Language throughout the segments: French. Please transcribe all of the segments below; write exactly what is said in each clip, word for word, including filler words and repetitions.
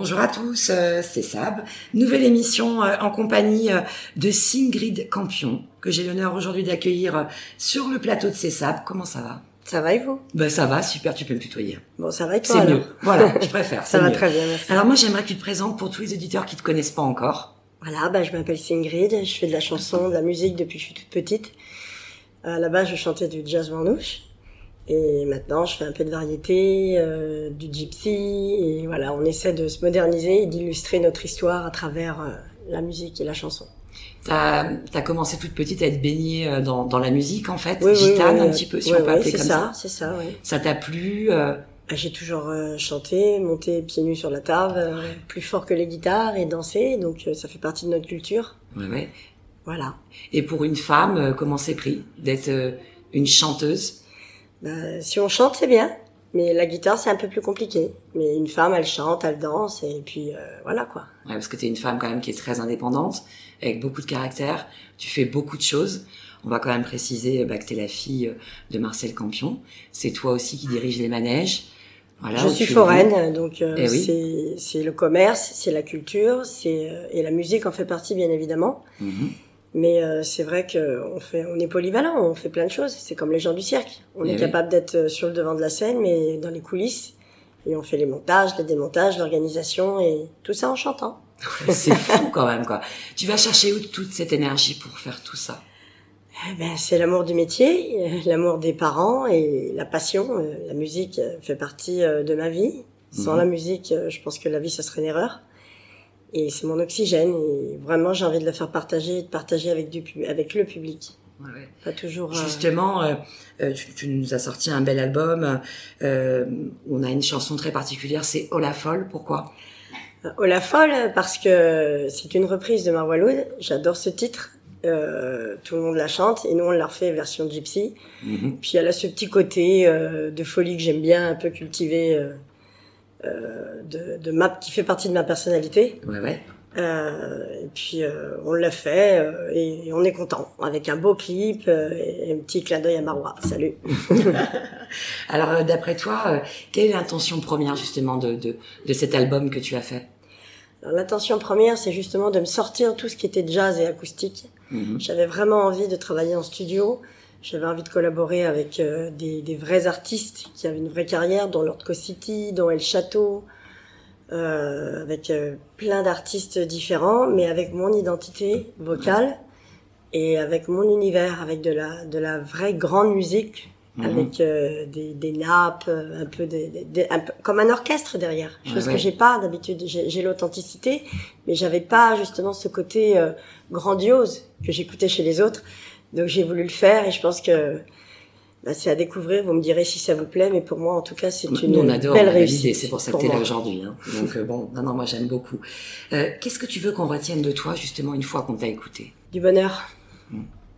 Bonjour à tous, euh, c'est Sab. Nouvelle émission euh, en compagnie euh, de Sigrid Campion, que j'ai l'honneur aujourd'hui d'accueillir euh, sur le plateau de C'est Sab. Comment ça va? Ça va et vous? Ben ça va, super, tu peux me tutoyer. Bon, ça va et toi? C'est alors mieux, voilà, je préfère. Ça va mieux. très bien, merci. Alors moi j'aimerais que tu te présentes pour tous les auditeurs qui te connaissent pas encore. Voilà, bah, je m'appelle Sigrid, je fais de la chanson, de la musique depuis que je suis toute petite. À la base, je chantais du jazz manouche. Et maintenant, je fais un peu de variété, euh, du gypsy, et voilà, on essaie de se moderniser et d'illustrer notre histoire à travers euh, la musique et la chanson. T'as as commencé toute petite à être baignée dans, dans la musique, en fait, oui, gitane oui, oui, un petit peu, si oui, on peut oui, appeler comme ça. C'est ça, oui. Ça t'a plu euh... J'ai toujours euh, chanté, monté pieds nus sur la table, euh, plus fort que les guitares et dansé, donc euh, ça fait partie de notre culture. Ouais, ouais. Voilà. Et pour une femme, euh, comment c'est pris d'être euh, une chanteuse? Bah, si on chante, c'est bien. Mais la guitare, c'est un peu plus compliqué. Mais une femme, elle chante, elle danse, et puis euh, voilà quoi. Ouais, parce que t'es une femme quand même qui est très indépendante, avec beaucoup de caractère. Tu fais beaucoup de choses. On va quand même préciser bah, que t'es la fille de Marcel Campion. C'est toi aussi qui dirige les manèges. Voilà, je suis foraine, donc euh, eh oui. c'est c'est le commerce, c'est la culture, c'est euh, et la musique en fait partie bien évidemment. Mm-hmm. Mais euh, c'est vrai que on fait, on est polyvalent, on fait plein de choses. C'est comme les gens du cirque. On eh est oui. capable d'être sur le devant de la scène, mais dans les coulisses. Et on fait les montages, les démontages, l'organisation et tout ça en chantant. C'est fou quand même quoi. Tu vas chercher où toute cette énergie pour faire tout ça? Eh ben, c'est l'amour du métier, l'amour des parents et la passion. La musique fait partie de ma vie. Sans mmh. la musique, je pense que la vie, ce serait une erreur. Et c'est mon oxygène. Et vraiment, j'ai envie de le faire partager et de partager avec, du, avec le public. Ouais, ouais. Pas toujours... Justement, euh, euh, tu, tu nous as sorti un bel album. Euh, on a une chanson très particulière, c'est Oh la folle. Pourquoi? Oh la folle, parce que c'est une reprise de Marwa Loud. J'adore ce titre. Euh, tout le monde la chante et nous on l'a refait version gypsy. Mm-hmm. Puis elle a ce petit côté euh, de folie que j'aime bien un peu cultiver, euh, euh, de, de ma, qui fait partie de ma personnalité. Ouais, ouais. Euh, et puis euh, on l'a fait euh, et, et on est content avec un beau clip euh, et un petit clin d'œil à Marwa. Salut. Alors euh, d'après toi, euh, quelle est l'intention première justement de, de, de cet album que tu as fait? Alors, l'intention première, c'est justement de me sortir tout ce qui était jazz et acoustique. Mmh. J'avais vraiment envie de travailler en studio. J'avais envie de collaborer avec euh, des, des vrais artistes qui avaient une vraie carrière, dont Lord Co-City, dont El Château, euh, avec euh, plein d'artistes différents, mais avec mon identité vocale et avec mon univers, avec de la, de la vraie grande musique. Mmh. Avec euh, des, des nappes, un peu, des, des, des, un peu comme un orchestre derrière. Chose ouais, ouais. que j'ai pas d'habitude. J'ai, j'ai l'authenticité, mais j'avais pas justement ce côté euh, grandiose que j'écoutais chez les autres. Donc j'ai voulu le faire et je pense que bah, c'est à découvrir. Vous me direz si ça vous plaît, mais pour moi en tout cas c'est une on adore, belle on réussite. C'est pour ça que t'es là aujourd'hui. Hein. Donc euh, bon, non non, moi j'aime beaucoup. Euh, qu'est-ce que tu veux qu'on retienne de toi justement une fois qu'on t'a écouté? Du bonheur. Mmh.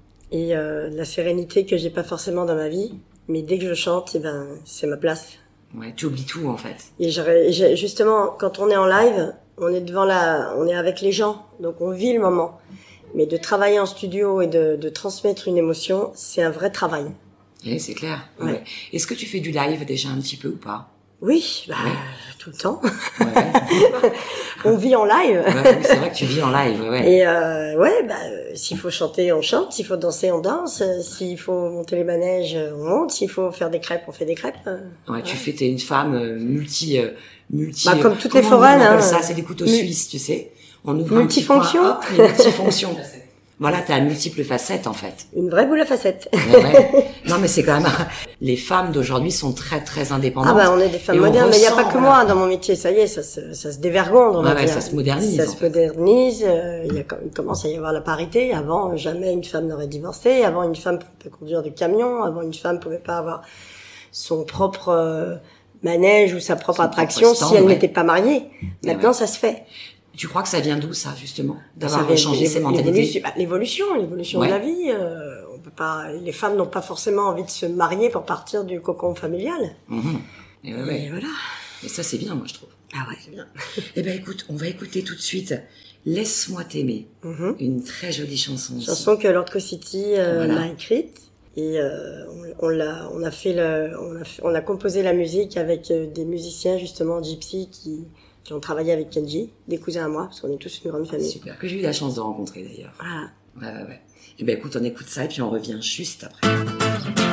Et euh, la sérénité que j'ai pas forcément dans ma vie, mais dès que je chante, eh ben c'est ma place. Ouais, tu oublies tout en fait. Et je, justement, quand on est en live, on est devant la, on est avec les gens, donc on vit le moment. Mais de travailler en studio et de, de transmettre une émotion, c'est un vrai travail. Oui, c'est clair. Ouais. Ouais. Est-ce que tu fais du live déjà un petit peu ou pas? Oui, bah, ouais. tout le temps. Ouais. On vit en live. Ouais, c'est vrai que tu vis en live, ouais. Et euh, ouais, bah, s'il faut chanter, on chante. S'il faut danser, on danse. S'il faut monter les manèges, on monte. S'il faut faire des crêpes, on fait des crêpes. Ouais, ouais. Tu fais, t'es une femme euh, multi, euh, multi. Bah, comme toutes les foraines, on appelle hein. ça, c'est des couteaux suisses, tu sais. On ouvre multifonction. Un petit point, hop, multifonction. Voilà, t'as multiples facettes, en fait. Une vraie boule à facettes. Ouais, ouais. Non, mais c'est quand même, les femmes d'aujourd'hui sont très, très indépendantes. Ah, bah, on est des femmes modernes, mais il n'y a pas que voilà. moi dans mon métier. Ça y est, ça se, ça se dévergonde, on va ouais, dire. Ouais, ça se modernise. Ça se fait. modernise. Euh, il, y a, il commence à y avoir la parité. Avant, jamais une femme n'aurait divorcé. Avant, une femme pouvait pas conduire de camion. Avant, une femme pouvait pas avoir son propre euh, manège ou sa propre son attraction propre stand, si elle ouais. n'était pas mariée. Maintenant, ouais. ça se fait. Tu crois que ça vient d'où, ça, justement? D'avoir changé ces mentalités? L'évolution, bah, l'évolution, l'évolution ouais. de la vie. Euh, on peut pas, les femmes n'ont pas forcément envie de se marier pour partir du cocon familial. Mmh. Et, ouais, ouais. Et voilà. Et ça, c'est bien, moi, je trouve. Ah ouais, c'est bien. Eh ben, écoute, on va écouter tout de suite Laisse-moi t'aimer. Mmh. Une très jolie chanson. Chanson aussi. Que Lord Co-City euh, voilà. m'a écrite. Et euh, on, on l'a, on a fait le, on a, fait, on a composé la musique avec euh, des musiciens justement gypsy qui qui ont travaillé avec Kenji, des cousins à moi, parce qu'on est tous une grande famille. Super, que j'ai eu la chance de rencontrer d'ailleurs. Voilà. Ouais, ouais, ouais. Et ben écoute, on écoute ça et puis on revient juste après.